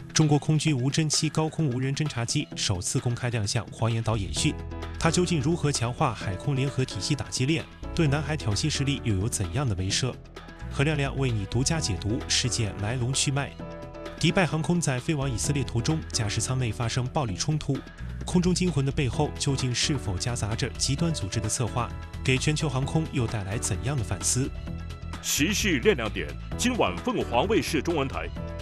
中国空军无侦七高空无人侦察机首次公开亮相黄岩岛演训，它究竟如何强化海空联合体系打击链？对南海挑衅势力又有怎样的威慑？何亮亮为你独家解读事件来龙去脉。迪拜航空在飞往以色列途中，驾驶舱内发生暴力冲突，空中惊魂的背后究竟是否夹杂着极端组织的策划？给全球航空又带来怎样的反思？ 时事亮亮点，今晚凤凰卫视中文台